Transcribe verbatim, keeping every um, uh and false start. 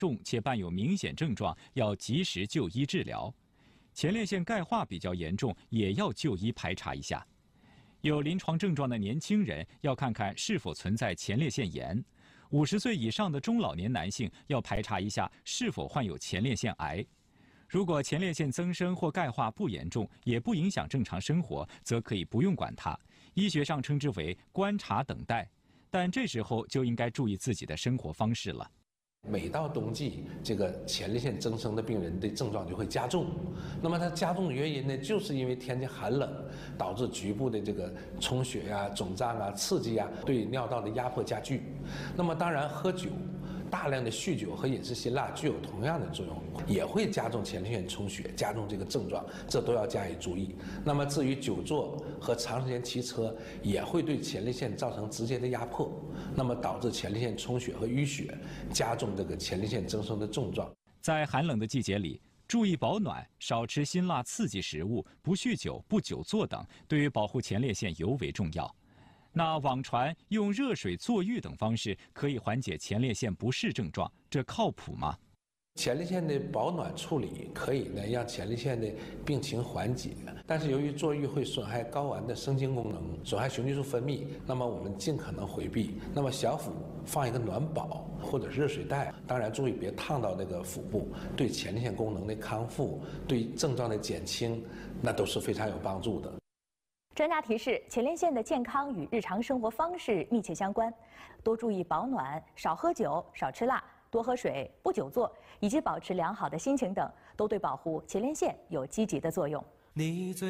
重且伴有明显症状，要及时就医治疗。前列腺钙化比较严重，也要就医排查一下。有临床症状的年轻人要看看是否存在前列腺炎。五十岁以上的中老年男性要排查一下是否患有前列腺癌。如果前列腺增生或钙化不严重，也不影响正常生活，则可以不用管它，医学上称之为观察等待。但这时候就应该注意自己的生活方式了。 每到冬季，这个前列腺增生的病人的症状就会加重。那么它加重的原因呢，就是因为天气寒冷，导致局部的这个充血呀、肿胀啊、刺激啊，对尿道的压迫加剧。那么当然，喝酒、大量的酗酒和饮食辛辣具有同样的作用，也会加重前列腺充血，加重这个症状，这都要加以注意。那么至于久坐和长时间骑车，也会对前列腺造成直接的压迫，那么导致前列腺充血和淤血，加重这个前列腺增生的症状。 在寒冷的季节里，注意保暖，少吃辛辣刺激食物，不酗酒、不久坐等，对于保护前列腺尤为重要。那网传用热水坐浴等方式可以缓解前列腺不适症状，这靠谱吗？ 前列腺的保暖处理可以呢让前列腺的病情缓解，但是由于坐浴会损害睾丸的生精功能，损害雄激素分泌，那么我们尽可能回避。那么小腹放一个暖宝或者热水袋，当然注意别烫到那个腹部，对前列腺功能的康复、对症状的减轻，那都是非常有帮助的。 专家提示，前列腺的健康与日常生活方式密切相关，多注意保暖，少喝酒，少吃辣，多喝水，不久坐，以及保持良好的心情等，都对保护前列腺有积极的作用。你最